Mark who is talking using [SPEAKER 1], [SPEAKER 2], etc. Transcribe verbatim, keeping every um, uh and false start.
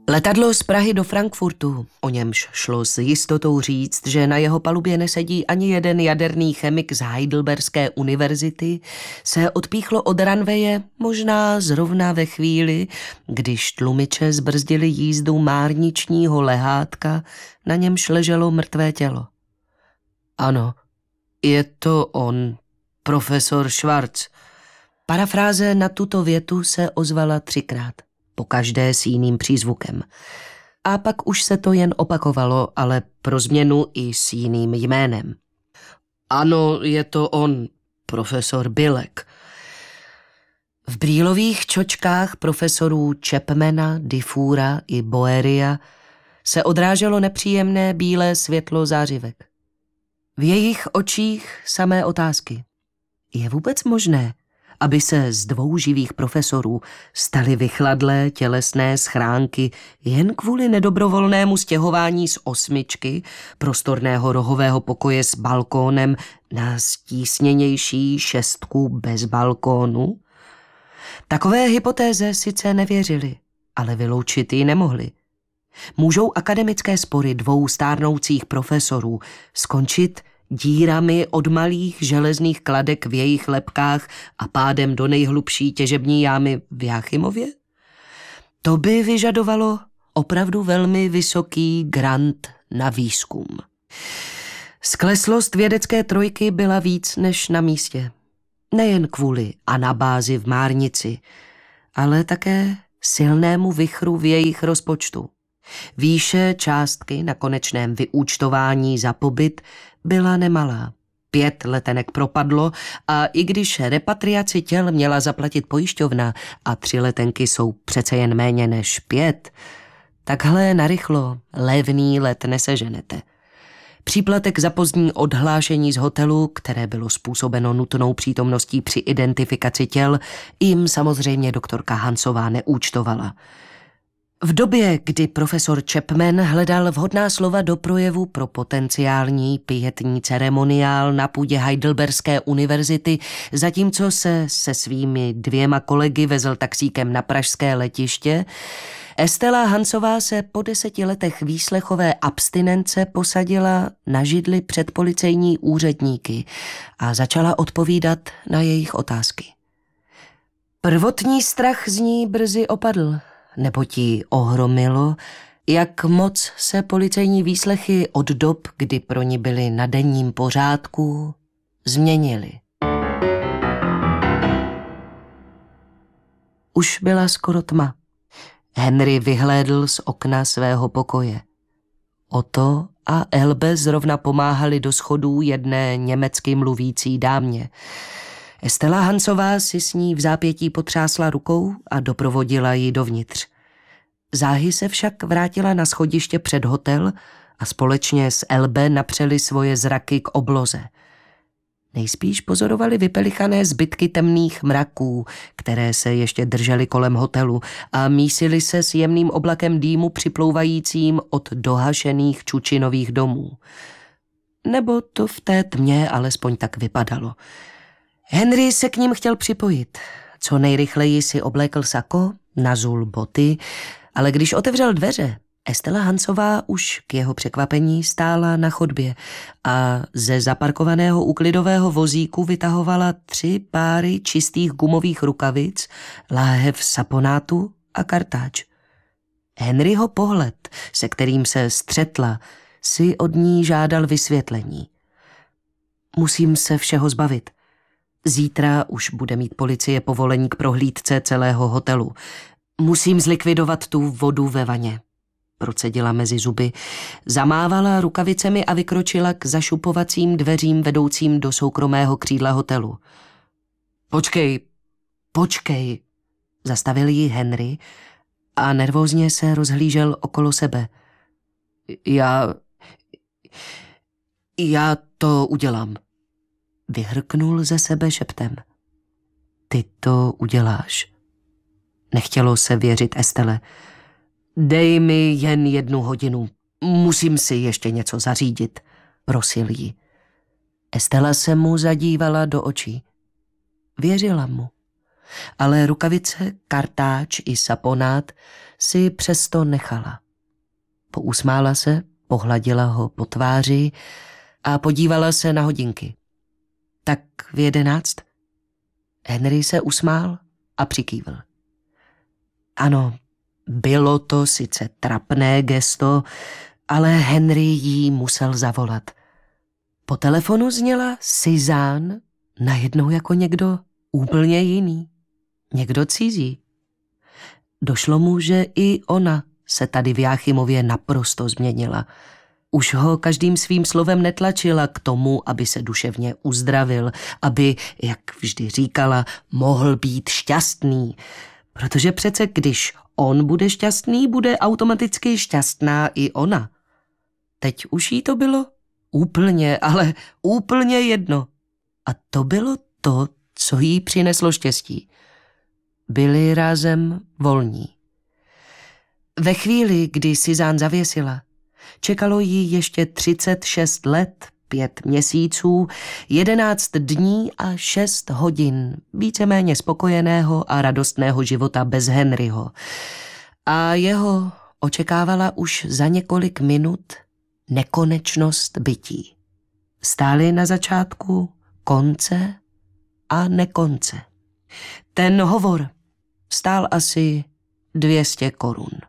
[SPEAKER 1] Letadlo z Prahy do Frankfurtu, o němž šlo s jistotou říct, že na jeho palubě nesedí ani jeden jaderný chemik z Heidelberské univerzity, se odpíchlo od ranveje možná zrovna ve chvíli, když tlumiče zbrzdili jízdu márničního lehátka, na němž leželo mrtvé tělo. Ano, je to on, profesor Schwarz. Parafráze na tuto větu se ozvala třikrát. Pokaždé s jiným přízvukem. A pak už se to jen opakovalo, ale pro změnu i s jiným jménem. Ano, je to on, profesor Bilek. V brýlových čočkách profesorů Chapmana, Diffura i Boeria se odráželo nepříjemné bílé světlo zářivek. V jejich očích samé otázky. Je vůbec možné, aby se z dvou živých profesorů staly vychladlé tělesné schránky jen kvůli nedobrovolnému stěhování z osmičky, prostorného rohového pokoje s balkónem, na stísněnější šestku bez balkónu? Takové hypotéze sice nevěřili, ale vyloučit ji nemohli. Můžou akademické spory dvou stárnoucích profesorů skončit dírami od malých železných kladek v jejich lebkách a pádem do nejhlubší těžební jámy v Jáchymově? To by vyžadovalo opravdu velmi vysoký grant na výzkum. Skleslost vědecké trojky byla víc než na místě. Nejen kvůli anabázi v Márnici, ale také silnému vichru v jejich rozpočtu. Výše částky na konečném vyúčtování za pobyt byla nemalá. Pět letenek propadlo a i když repatriaci těl měla zaplatit pojišťovna a tři letenky jsou přece jen méně než pět, takhle narychlo levný let neseženete. Příplatek za pozdní odhlášení z hotelu, které bylo způsobeno nutnou přítomností při identifikaci těl, jim samozřejmě doktorka Hansová neúčtovala. V době, kdy profesor Chapman hledal vhodná slova do projevu pro potenciální pietní ceremoniál na půdě Heidelberské univerzity, zatímco se se svými dvěma kolegy vezl taxíkem na pražské letiště, Estela Hansová se po deseti letech výslechové abstinence posadila na židli před policejní úředníky a začala odpovídat na jejich otázky. Prvotní strach z ní brzy opadl, neboť jí ohromilo, jak moc se policejní výslechy od dob, kdy pro ní byly na denním pořádku, změnily. Už byla skoro tma. Henry vyhlédl z okna svého pokoje. Otto a Elbe zrovna pomáhali do schodů jedné německy mluvící dámě. Estela Hansová si s ní v zápětí potřásla rukou a doprovodila ji dovnitř. Záhy se však vrátila na schodiště před hotel a společně s Elbe napřeli svoje zraky k obloze. Nejspíš pozorovali vypelichané zbytky temných mraků, které se ještě držely kolem hotelu a mísily se s jemným oblakem dýmu připlouvajícím od dohašených čučinových domů. Nebo to v té tmě alespoň tak vypadalo. Henry se k ním chtěl připojit. Co nejrychleji si oblékl sako, nazul boty, ale když otevřel dveře, Estela Hansová už k jeho překvapení stála na chodbě a ze zaparkovaného úklidového vozíku vytahovala tři páry čistých gumových rukavic, láhev saponátu a kartáč. Henryho pohled, se kterým se střetla, si od ní žádal vysvětlení. Musím se všeho zbavit. Zítra už bude mít policie povolení k prohlídce celého hotelu. Musím zlikvidovat tu vodu ve vaně. Procedila mezi zuby, zamávala rukavicemi a vykročila k zašupovacím dveřím vedoucím do soukromého křídla hotelu. Počkej, počkej, zastavil ji Henry a nervózně se rozhlížel okolo sebe. Já... já to udělám. Vyhrknul ze sebe šeptem. Ty to uděláš. Nechtělo se věřit Estele. Dej mi jen jednu hodinu. Musím si ještě něco zařídit, prosil ji. Estela se mu zadívala do očí. Věřila mu. ale rukavice, kartáč i saponát si přesto nechala. Pousmála se, pohladila ho po tváři a podívala se na hodinky. Tak v jedenáct? Henry se usmál a přikývl. Ano, bylo to sice trapné gesto, ale Henry jí musel zavolat. Po telefonu zněla Suzanne, najednou jako někdo úplně jiný. Někdo cizí. Došlo mu, že i ona se tady v Jáchymově naprosto změnila. Už ho každým svým slovem netlačila k tomu, aby se duševně uzdravil, aby, jak vždy říkala, mohl být šťastný. Protože přece když on bude šťastný, bude automaticky šťastná i ona. Teď už jí to bylo úplně, ale úplně jedno. A to bylo to, co jí přineslo štěstí. Byli rázem volní. Ve chvíli, kdy Suzanne zavěsila, čekalo jí ještě třicet šest let, pět měsíců, jedenáct dní a šest hodin víceméně spokojeného a radostného života bez Henryho. A jeho očekávala už za několik minut nekonečnost bytí. Stáli na začátku konce a nekonce. Ten hovor stál asi dvě stě korun.